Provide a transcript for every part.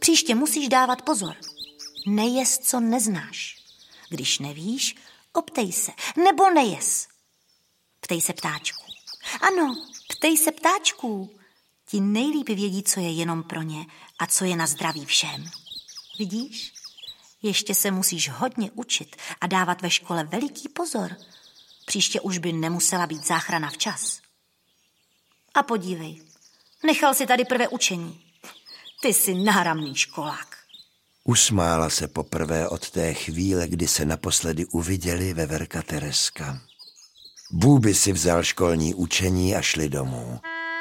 Příště musíš dávat pozor. Nejez, co neznáš. Když nevíš, optej se, nebo nejez. Ptej se ptáčků. Ano, ptej se ptáčků. Ti nejlíp vědí, co je jenom pro ně a co je na zdraví všem. Vidíš? Ještě se musíš hodně učit a dávat ve škole veliký pozor. Příště už by nemusela být záchrana včas. A podívej, nechal si tady prvé učení. Ty jsi náramný školák. Usmála se poprvé od té chvíle, kdy se naposledy uviděli veverka Tereska. Bůby si vzal školní učení a šli domů.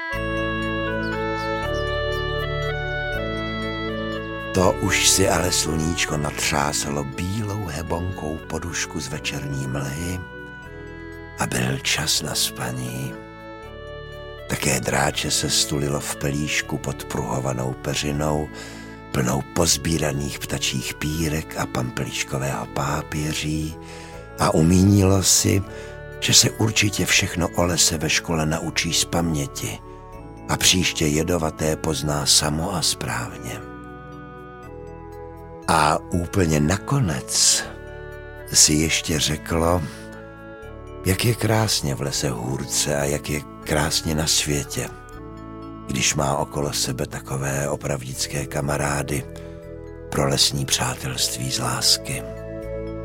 To už si ale sluníčko natřásalo bílou hebonkou podušku z večerní mlhy a byl čas na spaní. Také dráče se stulilo v pelíšku pod pruhovanou peřinou, plnou pozbíraných ptačích pírek a pampeliškového pápěří a umínilo si, že se určitě všechno o lese ve škole naučí z paměti a příště jedovaté pozná samo a správně. A úplně nakonec si ještě řeklo, jak je krásně v lese Hůrce a jak je krásně na světě, když má okolo sebe takové opravdické kamarády pro lesní přátelství z lásky.